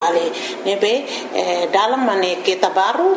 ali nebe dalam mane kita baru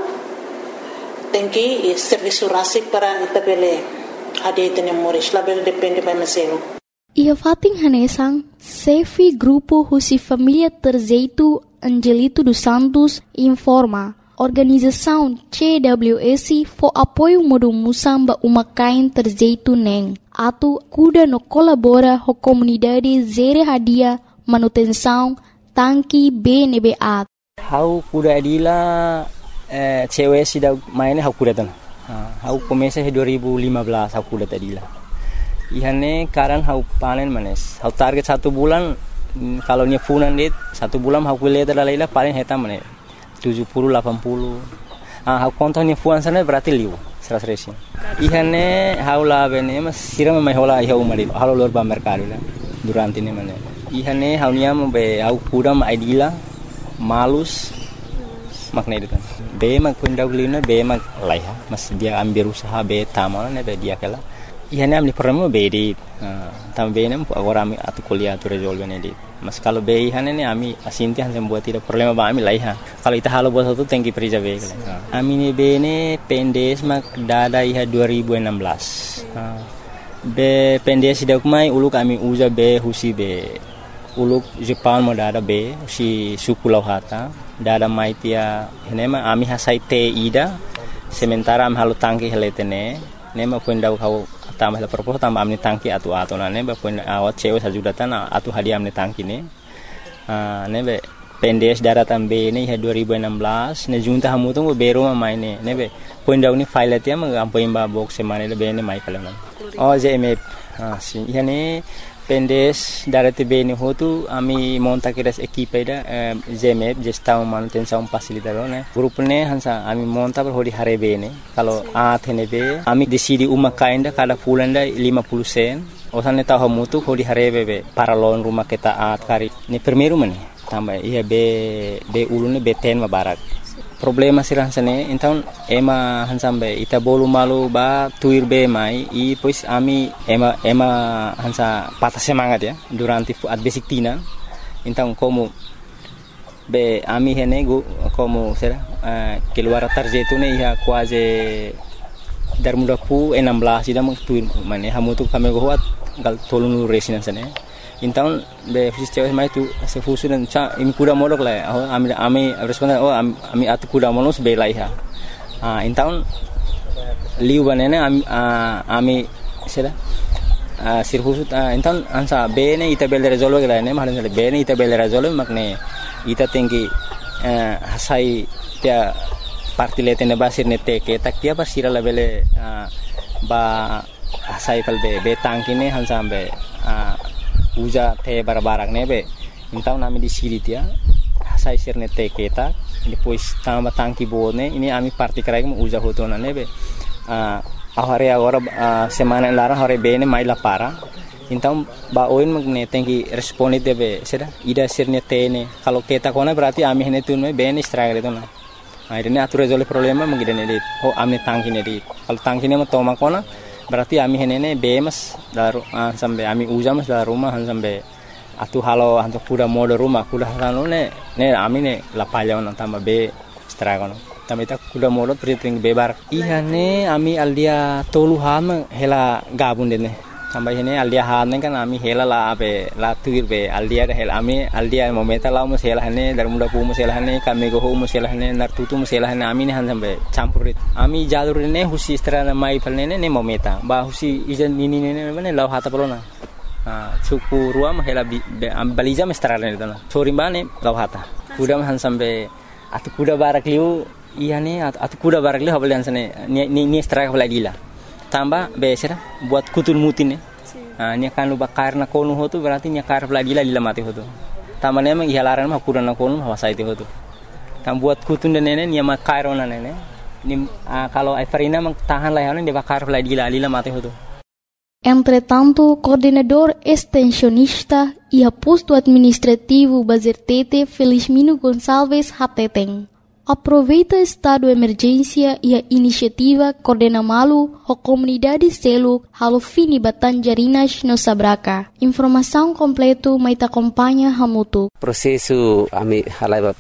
tengki serviço rasi para itabele ade tene moris label depende pa meselo. Ia fating hanesang Sefi Grupo Husi Família Terzeitu Angelito dos Santos informa organização CWS for apoio modo musamba umakain Terzeitu neng atu kuda no colabora ho comunidade zere hadia manutenção tanki BNBA. Hau kuda adila cewek sida mainnya hau kuda tan. Hau komesa 2015 hau kuda adila. Ihane karan hau panen manes. Hau target 1 bulan kalau nya funan dit 1 bulan hau kuliah dalailah paling heta manes 70 80. Hau konton nya fuan sana berarti liu 100 resin. Ihane hau la bene mas siram mai hola hau mali hau lor ba mercado la durante ne manes. Ihane hau nya be hau kuda ma adila malus makna itu kan. Be mak punda ulina be mak laiha mas dia ambil usaha be tamal ne be dia kala. Ihane amni problema be di tam be nem agora ami atu kuliah tu resolve ne di. Mas kalau be ihane ne ami asinti han buat tidak problema ba ami laiha. Kalau ita halo buat satu tengki perija be kala. Ami ne be ne pendes mak dada iha 2016. Be pendes sidak mai uluk ami uza be husi be uluk Jepang mo dada be si suku lauhata dada mai tia nema ami hasai te ida sementara am halu tangki heletene nema pundau kau tambah la propos tambah amni tangki atu na neba pun awat cewe sajudatan atu hadiah amni tangki ne nebe pendes dada tambe ne 2016 ne junta hamu tu bero mai ne nebe pundau ni file tia mengampai ba box semane le be ne mai kala oh jmf si yani pendes darate bene hotu ami monta kiras equipe da ZMF gestão manutenção facilitador né grupo ne hansa ami monta per hodi hare bene kalau athene be ami decidi uma kainda kada pulanda 50 sen osane tahu mutu hodi hare be paralon rumah kita at kari ni primeiro mane tambah iya be ulune be ten mabarak problema sirang sane então ema hansambe ita bolu malu ba tuir be mai I pois ami ema hansa patah semangat ya durante at basic tina então como be ami hene go como será keluar tarjeto ne ia quase dar muda pu 16 ida mang tuir mane hamu tu kami go hat gal tolunu resina sane então be fisiceu mai tu se fusu dan cha im kuda modok la ami responden ami atu kuda monos be laiha então liu banene ami sera sir fusu então ansa be ne ita bel resolve la ne mahalan be ne ita bel resolve makne ita tinggi hasai tia parti letene basir ne teke tak dia basira la bele ba hasai kal be tangkine hansambe uja te barbarak nebe então nami di siri dia sai sirne te keta depois tambah tangki bone ini ami parti krai mo uja hotona nebe ahare agora semana lara hore bene mai la para então ba oin magne tengki responde debe sera ida sirne tene kalau keta kona berarti ami hene tunme bene stragre tona akhirnya atur resolve problema mengidane dit ho ami tangki ne dit kalau tangki ne mo toma kona berarti ami henene bemas daru sampai ami uja mas dalam rumah sampai atu halo hantu kuda modo rumah kuda halo ne ami ne lapalya on tambah be stragono tambah ita kuda modo priting bebar ihane ami aldia tolu ham hela gabun dene tambah hene aldia han kan ami hela la be la tuir be aldia hela ami aldia momenta la mo hela hane dar muda pu mo hela hane kami go ho mo hela hane nartutu mo hela hane ami ne han sampai campurit ami jalur ne husi strana mai palne ne momenta ba husi ijan nini ne ne law hata polona suku ruam hela baliza me strana ne dona sori bane law hata kuda han sampai atu kuda barak liu ihane atu kuda barak liu habalian sane ni straka balagila tambah besera buat kutul mutin nya kan lu bakar na konu hotu berarti nya kar lagi lila mati hotu tamane emang ihalaran mah kuran na konu hawasa itu hotu tam buat kutun dan nene nya makar ona nene ni kalau Everina mang tahan lah dia bakar lagi lila mati hotu. Entre tanto, coordenador extensionista e posto administrativo Bazertete Felizmino Gonçalves Hateteng aproveita estado de emergência e a iniciativa coordenamalo a comunidade selo halo fini Batanjarinas no Sabraca. Informação completo mai te acompanha hamutu. Processo ami halai